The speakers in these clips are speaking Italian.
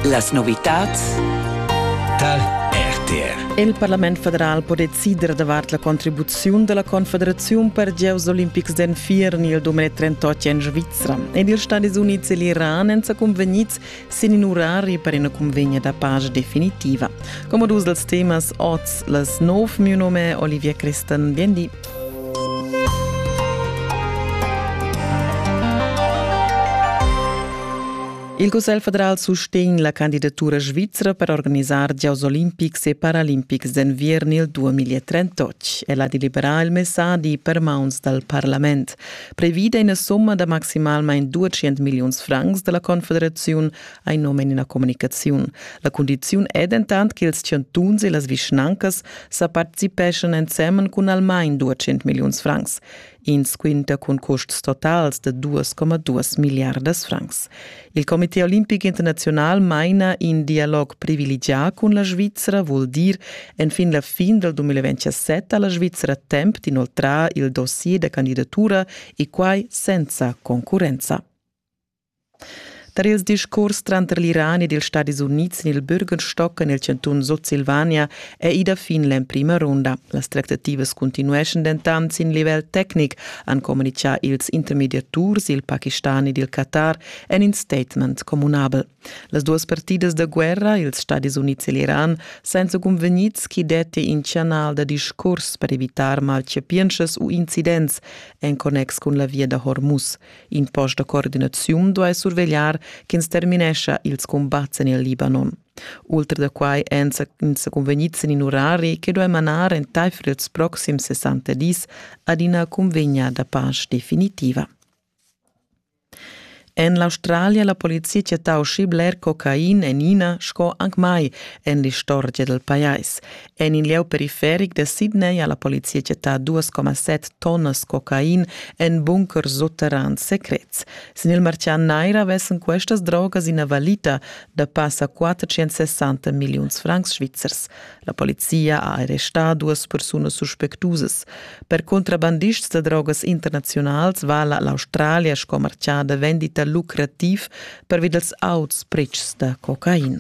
Las novitats dal RTR. Il Parlament federal può decidere davart la contribuzione della Confederazione per gli Giochi Olimpici d'Inverno nel 2038 in Svizzera. Ed gli Stati Uniti e l'Iran hanno convenuto sin in orari per una convegna da pace definitiva. Come dus dels temas oz las 9, mio nome è Olivia Christen. Biendi. Il Consiglio federal sostiene la candidatura svizzera per organizzare gli Giochi Olimpici e Paralimpici d'inverno nel 2038 e la deliberare il messaggio per mans dal Parlamento. Prevede una somma da maximalmente 200 milioni di francs della Confederazione ai nome in una comunicazione. La condizione è intanto che i cantoni e le vicinanze partecipino insieme con almeno 200 milioni di francs. In squinta con costi totali di 2,2 miliardi di francs. Il Comité Olimpico Internazionale maina in dialogo privilegiato con la Svizzera vuol dire en fin la fin del 2027 la Svizzera tempo di inoltrare il dossier di candidatura e quai senza concorrenza. Tra il discorso tra l'Iran e gli Stati Uniti nel Bürgerstock nel canton Sud Silvania è ida fin la prima ronda. Le trattative continuano intanto in livello tecnico, hanno comunicato ils intermediators, il Pakistan e il Qatar, in un statement comunabile. Le due partite di guerra, gli Stati Uniti e l'Iran, sono convenuti che dette in canale di discorso per evitare malcapienze o incidenti in connesso con la via da Hormuz. In post di coordinazione deve sorvegliare che terminesce il combattere nel Libano. Oltre da quai enza convenizioni in orari che deve emanare in taifri els prossimi 60 dis ad una convegna da pace definitiva. In l'Australia la polizia ha scibler cocaina e nina sco anche mai in la storia del paese. In il lieu periferico di Sydney la polizia ha 2,7 tonne cocaina in bunker sotterranei segreti. Se nel marciano naira avessero queste droghe in valita da passa 460 milioni di francs svizzers. La polizia ha arrestato 2 persone sospectose. Per contrabbandisti di droghe internazionali vala l'Australia scomarciata vendita lucrativ per videls auts precs da cocaina.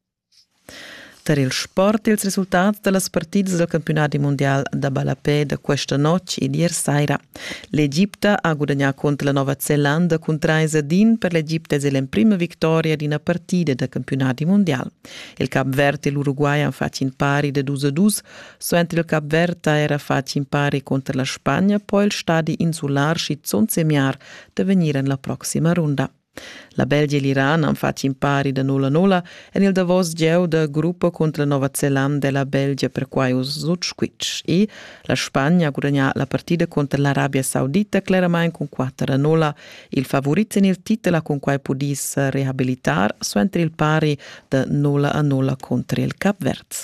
Per il sport, il risultato delle partite del campionato mondiale da Balapé da questa notte e ieri sera. L'Egitto ha guadagnato contro la Nuova Zelanda con 3-1 per l'Egitto è la prima vittoria di una partita del campionato mondiale. Il Cap Verde e l'Uruguay hanno fatto in pari da 2-2, mentre il Cap Verde era fatto in pari contro la Spagna, poi il stadio insulare si semiar da venire nella prossima ronda. La Belgia e l'Iran hanno fatto in pari da 0-0 e nel Davos geu del gruppo contro la Nuova Zelanda e la Belgia per quai usutschwitsch e la Spagna ha guadagnato la partita contro l'Arabia Saudita chiaramente con 4-0. Il favorito nel titolo con quai pudis riabilitare mentre il pari da 0-0 contro il Cap Verde.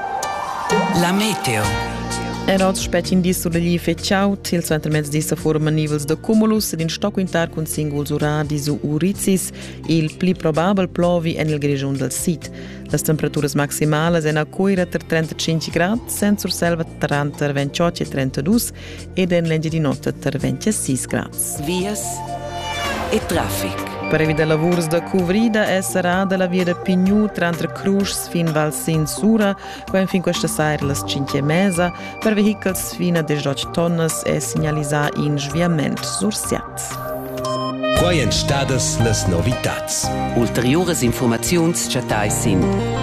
La meteo. Oggi specie in disso degli fecciaut, il centro mezzo di forma nivels de cumulus ed in stocco intar con singoli uradi su urizis, il pli probabile plovi en il grigion del sit. Le temperature maximali sono a coira tra 35 gradi, senza selva tra 28 e 32 ed in legge di notte tra 26 gradi. Vias e traffic. Per evitare lavori da covrida sarà dalla via da Pignou tra Cruz fin Val Sinsura, qua fin questa sera alle 5:30 per veicoli fino a 18 tonne e segnalizzare in sviamento sursiat. Quai en stadas las novitats. Ulteriores informazions chatais in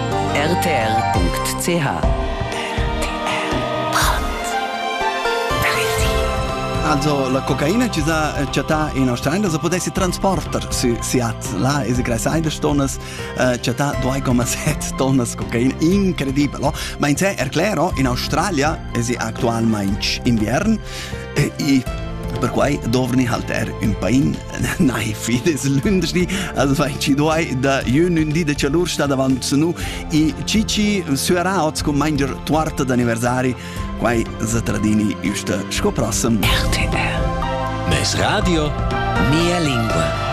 rtr.ch. Also, la cocaina ci sta in Australia, se potessi trasportare si ha là, e si crea 6 tonne, ci sta 2,7 tonne cocaina, incredibile, no? Ma in sé, erclero, in Australia è attualmente inverno, e per cui dovrni halter un pain nei fides lunedì, also vai ci doi da lunedì de calor sta davanti nu e cici suera oz con manger quarta d'anniversari quai zatradini ist scoprossem RTR. Mes radio Mia lingua.